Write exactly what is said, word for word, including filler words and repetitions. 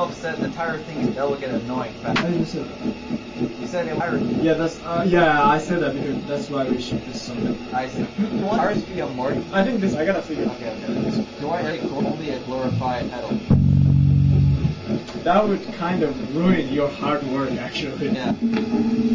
yourself said the entire thing is that'll get annoying fast. I didn't say that. You said it hierarchy. Yeah, that's uh, yeah. I said that because that's why we ship this song. I see. You want hierarchy on Morty? I think this. I gotta figure. Okay, okay. Do I take only a glorified pedal? That would kind of ruin your hard work, actually. Yeah.